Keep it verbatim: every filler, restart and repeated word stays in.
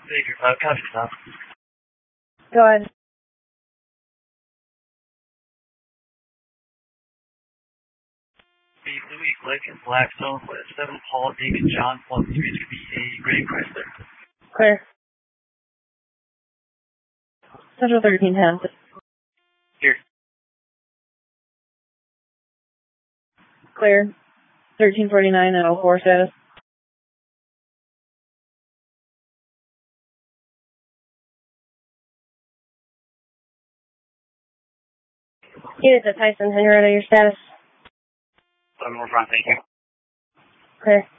Baker five, copy, stop. Go ahead. B. Louis Glick, Blackstone, flight seven, Paul, David, John, one three, it's going to be a Gray Chrysler. Clear. Central thirteen ten. Here. Clear. thirteen forty-nine and oh four status. Unit to Tyson, Henrietta, your status. seven more front, thank you. Clear.